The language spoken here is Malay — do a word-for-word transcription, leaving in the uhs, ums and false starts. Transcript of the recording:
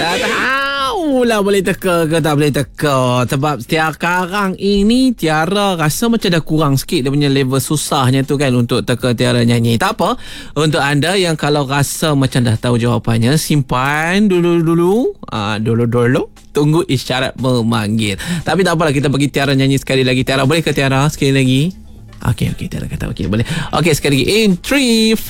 Tak tahu lah boleh teka ke tak boleh teka. Sebab sekarang ini Tiara rasa macam dah kurang sikit dia punya level susahnya tu kan untuk teka Tiara nyanyi. Tak apa. Untuk anda yang kalau rasa macam dah tahu jawapannya, simpan dulu-dulu. Ah, dulu-dulu. Tunggu isyarat memanggil. Tapi tak apalah, kita bagi Tiara nyanyi sekali lagi. Tiara, boleh ke Tiara sekali lagi? Okey, okey. Tiara kata okey, boleh. Okey, sekali lagi. In three, four